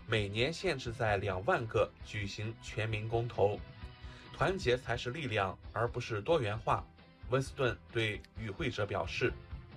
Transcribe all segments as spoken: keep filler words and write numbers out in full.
每年限制在两万个举行全民公投。团结才是力量，而不是多元化。温斯顿对与会者表示。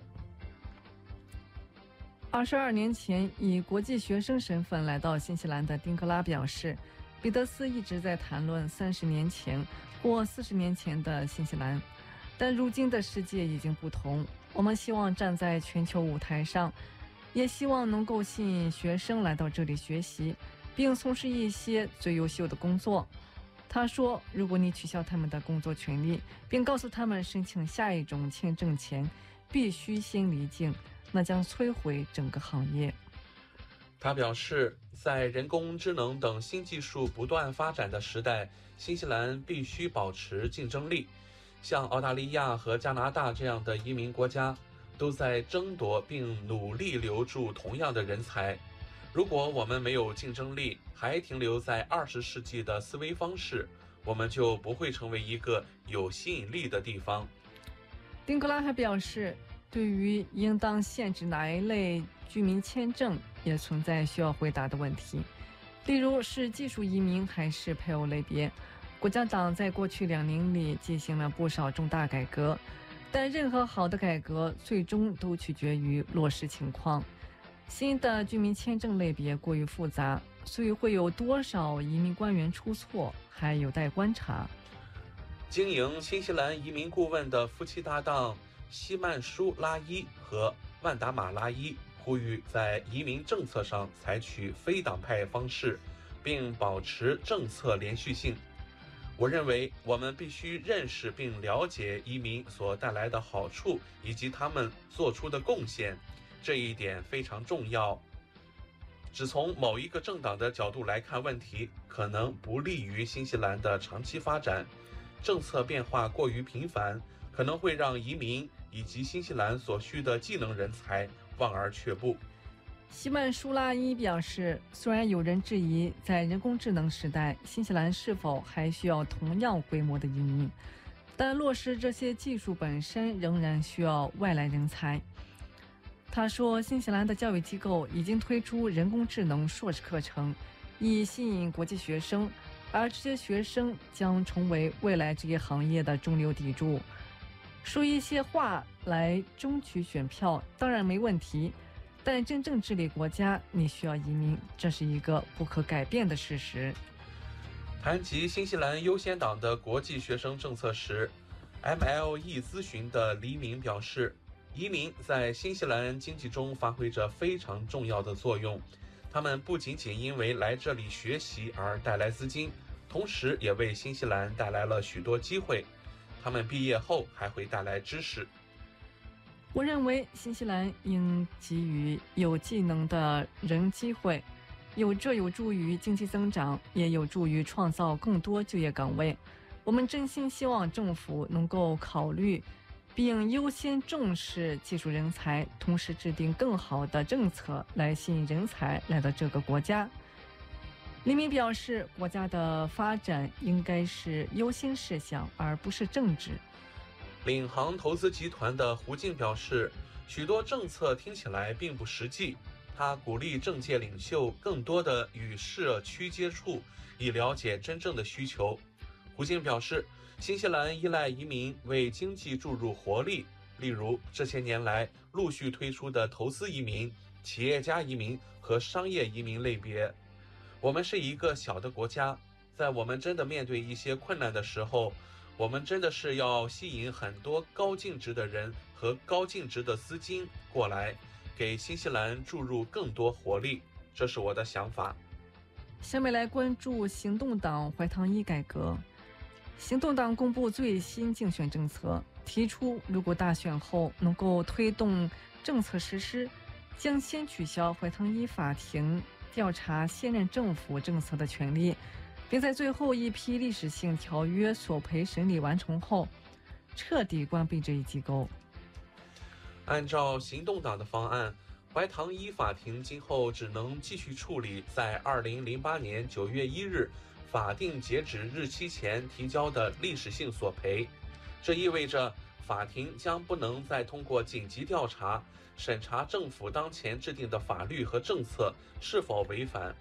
二十二年前以国际学生身份来到新西兰的丁格拉表示，彼得斯一直在谈论三十年前或四十年前的新西兰，但如今的世界已经不同。我们希望站在全球舞台上，也希望能够吸引学生来到这里学习，并从事一些最优秀的工作。他说，如果你取消他们的工作权利，并告诉他们申请下一种签证前必须先离境，那将摧毁整个行业。 他表示，在人工智能等新技术不断发展的时代，新西兰必须保持竞争力。像澳大利亚和加拿大这样的移民国家都在争夺并努力留住同样的人才。如果我们没有竞争力，还停留在二十世纪的思维方式，我们就不会成为一个有吸引力的地方。 丁格拉还表示，对于应当限制哪一类居民签证也存在需要回答的问题，例如是技术移民还是配偶类别。国家党在过去两年里进行了不少重大改革，但任何好的改革最终都取决于落实情况。新的居民签证类别过于复杂，所以会有多少移民官员出错还有待观察。 经营新西兰移民顾问的夫妻搭档西曼舒拉伊和万达马拉伊呼吁在移民政策上采取非党派方式，并保持政策连续性。我认为我们必须认识并了解移民所带来的好处以及他们做出的贡献，这一点非常重要。只从某一个政党的角度来看问题，可能不利于新西兰的长期发展。政策变化过于频繁，可能会让移民以及新西兰所需的技能人才望而却步。 西曼舒拉伊表示，虽然有人质疑在人工智能时代新西兰是否还需要同样规模的移民，但落实这些技术本身仍然需要外来人才。他说，新西兰的教育机构已经推出人工智能硕士课程，以吸引国际学生，而这些学生将成为未来这一行业的中流砥柱。说一些话来争取选票当然没问题，但真正治理国家，你需要移民，这是一个不可改变的事实。 谈及新西兰优先党的国际学生政策时， M L E 咨询的黎明表示，移民在新西兰经济中发挥着非常重要的作用。他们不仅仅因为来这里学习而带来资金，同时也为新西兰带来了许多机会。他们毕业后还会带来知识。 我认为新西兰应给予有技能的人机会，有这有助于经济增长，也有助于创造更多就业岗位。我们真心希望政府能够考虑并优先重视技术人才，同时制定更好的政策来吸引人才来到这个国家。黎明表示，国家的发展应该是优先事项，而不是政治。 领航投资集团的胡静表示，许多政策听起来并不实际。他鼓励政界领袖更多的与社区接触，以了解真正的需求。胡静表示，新西兰依赖移民为经济注入活力，例如这些年来陆续推出的投资移民、企业家移民和商业移民类别。我们是一个小的国家，在我们真的面对一些困难的时候，我们真的是要吸引很多高净值的人和高净值的资金过来，给新西兰注入更多活力。这是我的想法。 下面来关注行动党怀唐伊改革。行动党公布最新竞选政策，提出如果大选后能够推动政策实施，将先取消怀唐伊法庭调查现任政府政策的权利，并在最后一批历史性条约索赔审理完成后，彻底关闭这一机构。 按照行动党的方案，怀唐伊法庭今后只能继续处理在二零零八年九月一日法定截止日期前提交的历史性索赔。这意味着法庭将不能再通过紧急调查审查政府当前制定的法律和政策是否违反